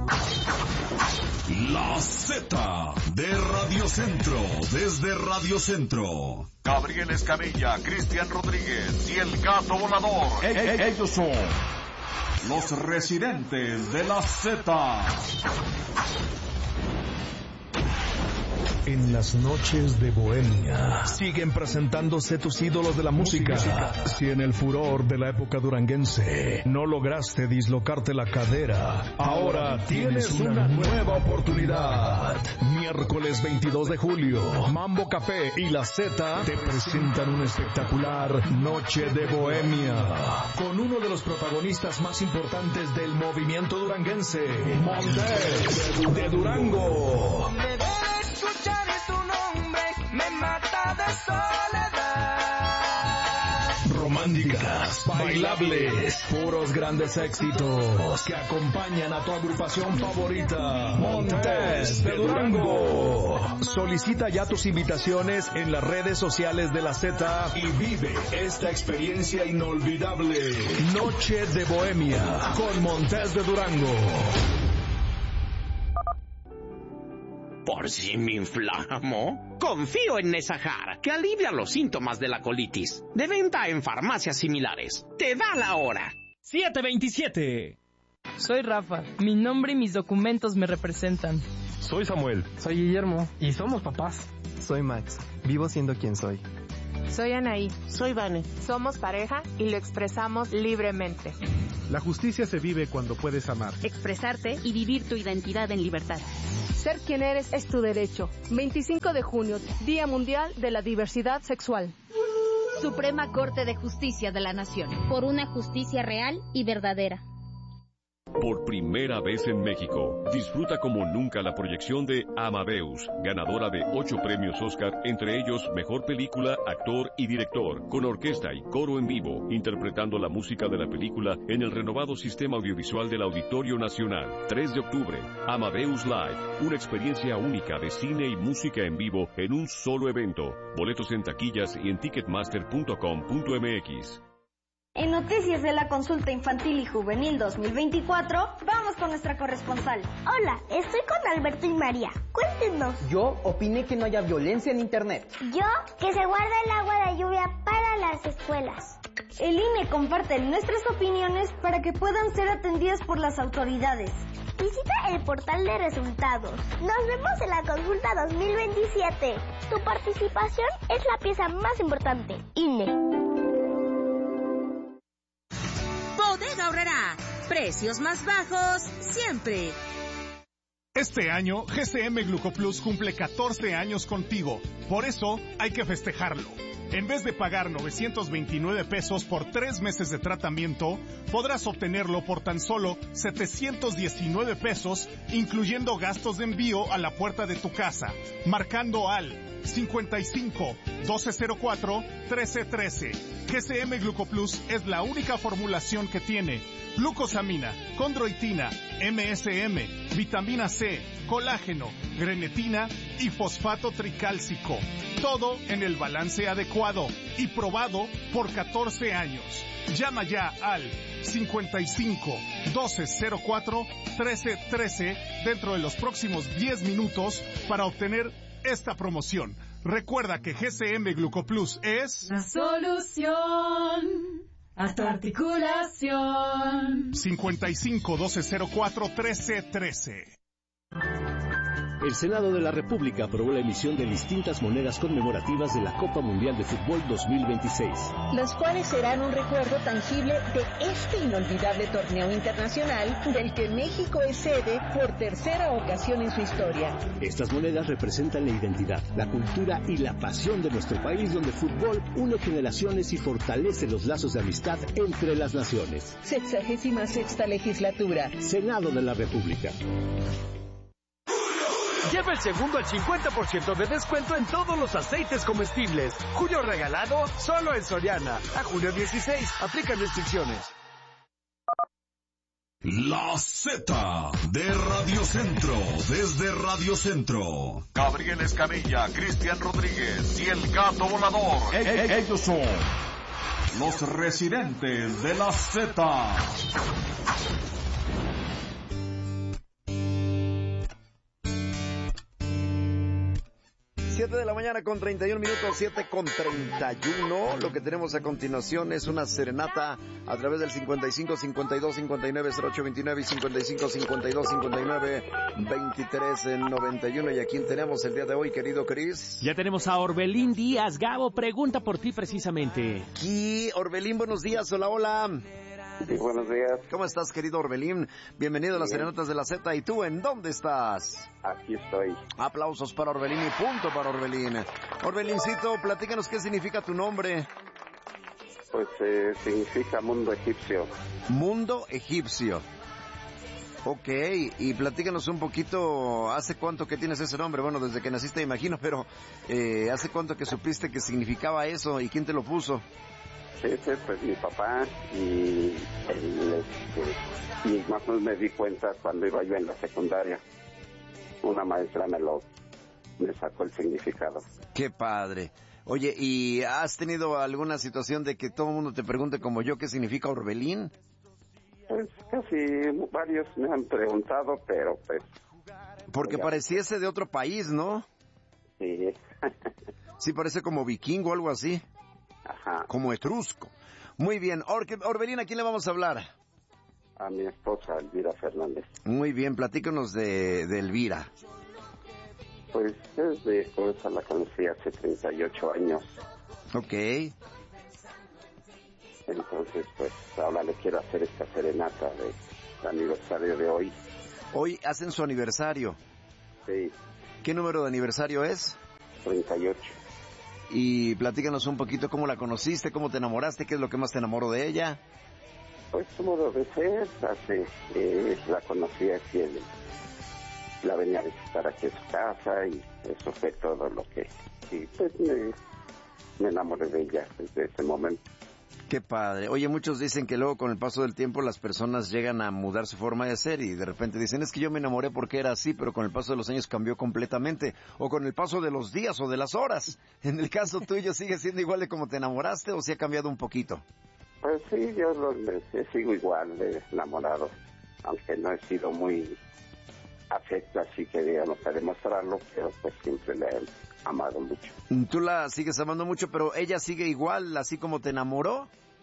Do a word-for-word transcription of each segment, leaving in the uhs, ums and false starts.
La Z de Radio Centro, desde Radio Centro. Gabriel Escamilla, Cristian Rodríguez y el Gato Volador. E- e- ellos son los residentes de la Z. En las noches de Bohemia siguen presentándose tus ídolos de la música. Si en el furor de la época duranguense no lograste dislocarte la cadera, ahora tienes una nueva oportunidad. Miércoles veintidós de julio, Mambo Café y la Z te presentan una espectacular Noche de Bohemia con uno de los protagonistas más importantes del movimiento duranguense, Montes de Durango. Escuchar tu nombre me mata de soledad. Románticas, bailables, puros grandes éxitos que acompañan a tu agrupación favorita, Montes de Durango. Solicita ya tus invitaciones en las redes sociales de la Z y vive esta experiencia inolvidable. Noche de Bohemia con Montes de Durango. ¿Por si me inflamo? Confío en Nesajar, que alivia los síntomas de la colitis. De venta en farmacias similares. ¡Te da la hora! siete veintisiete. Soy Rafa. Mi nombre y mis documentos me representan. Soy Samuel. Soy Guillermo. Y somos papás. Soy Max. Vivo siendo quien soy. Soy Anaí. Soy Vane. Somos pareja y lo expresamos libremente. La justicia se vive cuando puedes amar, expresarte y vivir tu identidad en libertad. Ser quien eres es tu derecho. veinticinco de junio, Día Mundial de la Diversidad Sexual. Suprema Corte de Justicia de la Nación. Por una justicia real y verdadera. Por primera vez en México, disfruta como nunca la proyección de Amadeus, ganadora de ocho premios Oscar, entre ellos Mejor Película, Actor y Director, con orquesta y coro en vivo, interpretando la música de la película en el renovado sistema audiovisual del Auditorio Nacional. tres de octubre, Amadeus Live, una experiencia única de cine y música en vivo en un solo evento. Boletos en taquillas y en ticketmaster punto com punto m x. En Noticias de la Consulta Infantil y Juvenil dos mil veinticuatro, vamos con nuestra corresponsal. Hola, estoy con Alberto y María. Cuéntenos. Yo opiné que no haya violencia en Internet. Yo, que se guarda el agua de lluvia para las escuelas. El I N E comparte nuestras opiniones para que puedan ser atendidas por las autoridades. Visita el portal de resultados. Nos vemos en la consulta dos mil veintisiete. Tu participación es la pieza más importante. I N E. Bodega Aurrerá. Precios más bajos siempre. Este año, G C M Glucoplus cumple catorce años contigo. Por eso, hay que festejarlo. En vez de pagar novecientos veintinueve pesos por tres meses de tratamiento, podrás obtenerlo por tan solo setecientos diecinueve pesos, incluyendo gastos de envío a la puerta de tu casa, marcando al cincuenta y cinco, doce cero cuatro, trece trece. G C M Glucoplus es la única formulación que tiene glucosamina, condroitina, M S M, vitamina C, colágeno, grenetina y fosfato tricálcico. Todo en el balance adecuado y probado por catorce años. Llama ya al cincuenta y cinco, doce cero cuatro, trece trece dentro de los próximos diez minutos para obtener esta promoción. Recuerda que G C M Glucoplus es la solución a tu articulación. cincuenta y cinco, doce cero cuatro, trece trece. El Senado de la República aprobó la emisión de distintas monedas conmemorativas de la Copa Mundial de Fútbol dos mil veintiséis. Los cuales serán un recuerdo tangible de este inolvidable torneo internacional del que México es sede por tercera ocasión en su historia. Estas monedas representan la identidad, la cultura y la pasión de nuestro país, donde el fútbol une generaciones y fortalece los lazos de amistad entre las naciones. Sexagésima sexta legislatura. Senado de la República. Lleva el segundo al cincuenta por ciento de descuento en todos los aceites comestibles. Julio regalado solo en Soriana. A julio dieciséis. Aplican restricciones. La Z de Radio Centro, desde Radio Centro. Gabriel Escamilla, Cristian Rodríguez y el Gato Volador. E- e- ellos son los residentes de la Z. siete de la mañana con treinta y un minutos, siete con treinta y uno. Lo que tenemos a continuación es una serenata a través del cincuenta y cinco, cincuenta y dos, cincuenta y nueve, cero ocho veintinueve y cincuenta y cinco, cincuenta y dos, cincuenta y nueve, veintitrés, noventa y uno. ¿Y a quién tenemos el día de hoy, querido Cris? Ya tenemos a Orbelín Díaz. Gabo, pregunta por ti precisamente. Aquí, Orbelín, buenos días. Hola, hola. Sí, buenos días. ¿Cómo estás, querido Orbelín? Bienvenido a las Serenatas de la Z. ¿Y tú, en dónde estás? Aquí estoy. Aplausos para Orbelín y punto para Orbelín. Orbelincito, platícanos qué significa tu nombre. Pues eh, significa mundo egipcio. Mundo egipcio. Ok, y platícanos un poquito, ¿hace cuánto que tienes ese nombre? Bueno, desde que naciste, imagino, pero eh, ¿hace cuánto que supiste que significaba eso y quién te lo puso? Ese, pues mi papá, y, el, este, y más o menos me di cuenta cuando iba yo en la secundaria. Una maestra me lo me sacó el significado. ¡Qué padre! Oye, ¿y has tenido alguna situación de que todo el mundo te pregunte como yo qué significa Orbelín? Pues casi varios me han preguntado, pero pues... Porque ya pareciese de otro país, ¿no? Sí. Sí, parece como vikingo o algo así. Ajá. Como etrusco. Muy bien. Or Orbelín, ¿a quién le vamos a hablar? A mi esposa, Elvira Fernández. Muy bien, platícanos de, de Elvira. Pues es de esposa, la conocí hace treinta y ocho años. Ok. Entonces, pues ahora le quiero hacer esta serenata de aniversario de hoy. Hoy hacen su aniversario. Sí. ¿Qué número de aniversario es? treinta y ocho. Y platícanos un poquito cómo la conociste, cómo te enamoraste, qué es lo que más te enamoró de ella. Pues su modo de ser, hace, eh, la conocí aquí, en, la venía a visitar aquí a su casa y eso fue todo lo que... Y pues me, me enamoré de ella desde ese momento. Qué padre. Oye, muchos dicen que luego con el paso del tiempo las personas llegan a mudar su forma de ser y de repente dicen, es que yo me enamoré porque era así, pero con el paso de los años cambió completamente. O con el paso de los días o de las horas. En el caso tuyo, ¿sigue siendo igual de como te enamoraste o se ha cambiado un poquito? Pues sí, yo lo, me, sigo igual de enamorado, aunque no he sido muy afecto, así que digamos a demostrarlo, pero pues siempre le he amado mucho. Tú la sigues amando mucho, pero ella sigue igual, así como te enamoró.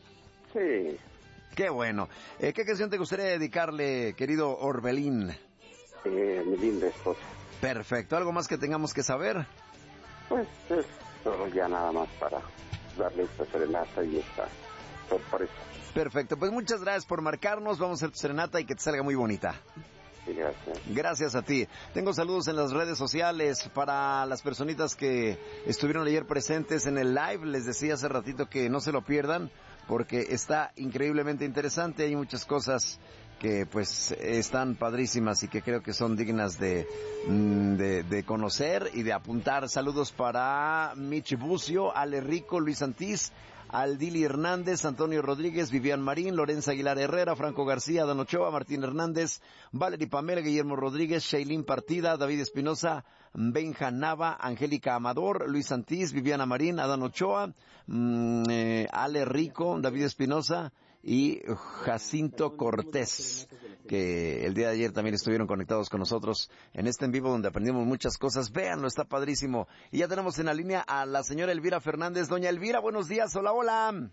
Sí. Qué bueno. Eh, ¿Qué canción te gustaría dedicarle, querido Orbelín? Eh, mi linda esposa. Perfecto. ¿Algo más que tengamos que saber? Pues es todo ya nada más para darle esta serenata y esta sorpresa. Perfecto. Pues muchas gracias por marcarnos. Vamos a hacer tu serenata y que te salga muy bonita. Sí, gracias. Gracias a ti. Tengo saludos en las redes sociales para las personitas que estuvieron ayer presentes en el live. Les decía hace ratito que no se lo pierdan porque está increíblemente interesante. Hay muchas cosas que pues están padrísimas y que creo que son dignas de, de, de conocer y de apuntar. Saludos para Mitch Bucio, Ale Rico, Luis Antís, Aldili Hernández, Antonio Rodríguez, Vivian Marín, Lorenza Aguilar Herrera, Franco García, Dan Ochoa, Martín Hernández, Valery Pamela, Guillermo Rodríguez, Shailín Partida, David Espinosa, Benja Nava, Angélica Amador, Luis Santís, Viviana Marín, Adán Ochoa, mmm, eh, Ale Rico, David Espinosa y Jacinto Cortés, que el día de ayer también estuvieron conectados con nosotros en este en vivo donde aprendimos muchas cosas. Véanlo, está padrísimo. Y ya tenemos en la línea a la señora Elvira Fernández. Doña Elvira, buenos días. Hola, hola.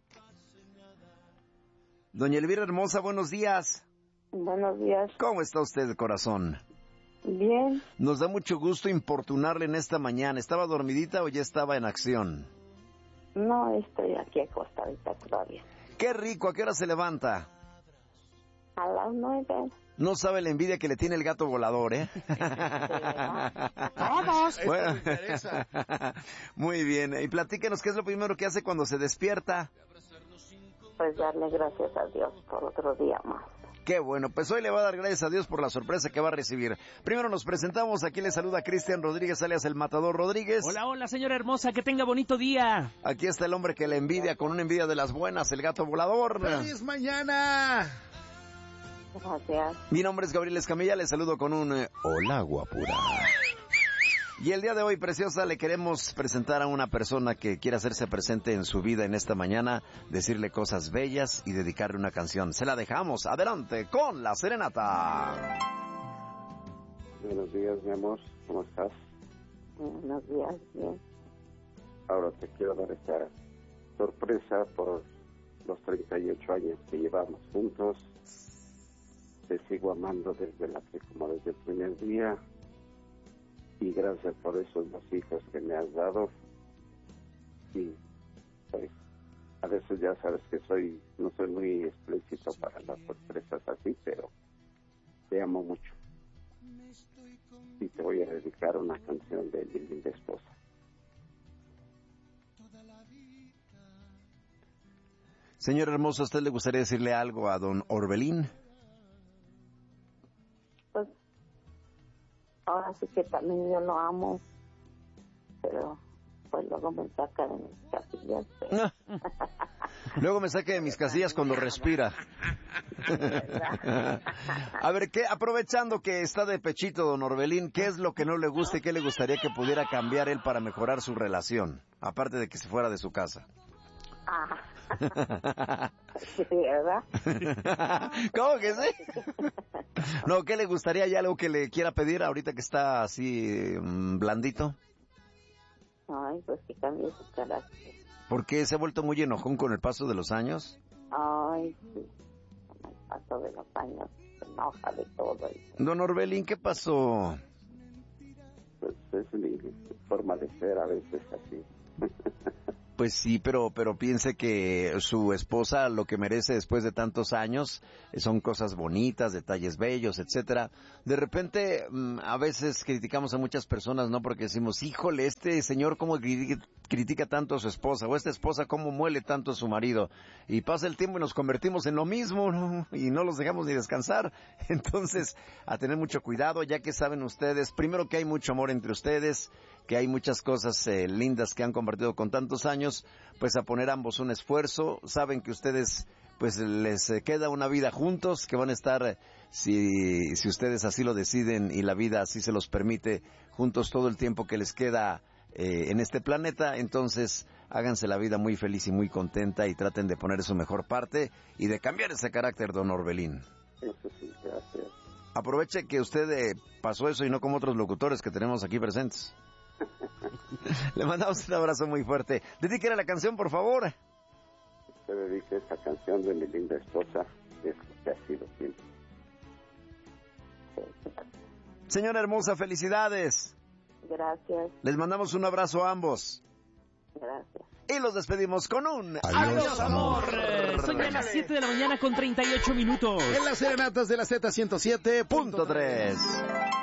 Doña Elvira hermosa, buenos días. Buenos días. ¿Cómo está usted, corazón? Bien. Nos da mucho gusto importunarle en esta mañana. ¿Estaba dormidita o ya estaba en acción? No, estoy aquí acostadita todavía. ¡Qué rico! ¿A qué hora se levanta? A las nueve. No sabe la envidia que le tiene el gato volador, ¿eh? Vamos. Bueno. Muy bien. Y platíquenos, ¿qué es lo primero que hace cuando se despierta? Pues darle gracias a Dios por otro día más. Qué bueno, pues hoy le va a dar gracias a Dios por la sorpresa que va a recibir. Primero nos presentamos, aquí le saluda Cristian Rodríguez, alias el Matador Rodríguez. Hola, hola, señora hermosa, que tenga bonito día. Aquí está el hombre que le envidia con una envidia de las buenas, el gato volador. ¡Feliz mañana! Gracias. Mi nombre es Gabriel Escamilla, le saludo con un eh, hola, guapura. Y el día de hoy, preciosa, le queremos presentar a una persona que quiere hacerse presente en su vida en esta mañana, decirle cosas bellas y dedicarle una canción. Se la dejamos. Adelante con la serenata. Buenos días, mi amor. ¿Cómo estás? Buenos días, bien. Ahora te quiero dar esta sorpresa por los treinta y ocho años que llevamos juntos. Te sigo amando desde la que, como desde el primer día. Y gracias por esos dos hijos que me has dado. Y pues, a veces ya sabes que soy, no soy muy explícito para las sorpresas así, pero te amo mucho. Y te voy a dedicar una canción de mi linda esposa. Señor hermoso, ¿a usted le gustaría decirle algo a don Orbelín? Pues ahora sí que también yo lo amo, pero pues luego me saca de mis casillas. Pero... Luego me saca de mis casillas cuando respira. A ver, ¿qué, aprovechando que está de pechito don Orbelín, ¿qué es lo que no le gusta y qué le gustaría que pudiera cambiar él para mejorar su relación? Aparte de que se fuera de su casa. Ah. Sí, ¿verdad? ¿Cómo que sí? No, ¿qué le gustaría? ¿Ya algo que le quiera pedir ahorita que está así mmm, blandito? Ay, pues que cambie su carácter. ¿Por qué se ha vuelto muy enojón con el paso de los años? Ay, sí, con el paso de los años se enoja de todo. Don Orbelín, ¿qué pasó? Pues es mi forma de ser a veces así. Pues sí, pero pero piense que su esposa lo que merece después de tantos años son cosas bonitas, detalles bellos, etcétera. De repente, a veces criticamos a muchas personas, ¿no? Porque decimos, híjole, este señor cómo critica tanto a su esposa, o esta esposa cómo muele tanto a su marido. Y pasa el tiempo y nos convertimos en lo mismo, ¿no? Y no los dejamos ni descansar. Entonces, a tener mucho cuidado, ya que saben ustedes, primero que hay mucho amor entre ustedes, que hay muchas cosas eh, lindas que han compartido con tantos años, pues a poner ambos un esfuerzo. Saben que ustedes, pues les eh, queda una vida juntos, que van a estar, eh, si, si ustedes así lo deciden y la vida así se los permite, juntos todo el tiempo que les queda eh, en este planeta. Entonces háganse la vida muy feliz y muy contenta y traten de poner su mejor parte y de cambiar ese carácter, don Orbelín. Eso sí, gracias. Aproveche que usted eh, pasó eso y no como otros locutores que tenemos aquí presentes. Le mandamos un abrazo muy fuerte. Dedíquele la canción, por favor. Te dedico esta canción de mi linda esposa, que es lo que ha sido siempre. Señora hermosa, felicidades. Gracias. Les mandamos un abrazo a ambos. Gracias. Y los despedimos con un... ¡Adiós, Adiós amor! Son ya las siete de la mañana con treinta y ocho minutos. En las serenatas de la Z ciento siete punto tres.